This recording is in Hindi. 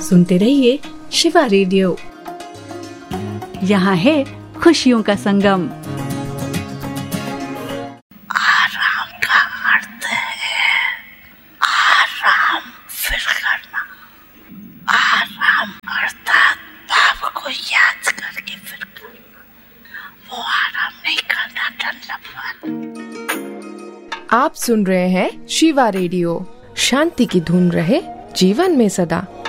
सुनते रहिए शिवा रेडियो। यहाँ है खुशियों का संगम। आराम का अर्थ है आराम फिर करना। आराम अर्थात पाप को याद करके फिर करना, वो आराम नहीं करना आप सुन रहे हैं शिवा रेडियो। शांति की धुन रहे जीवन में सदा।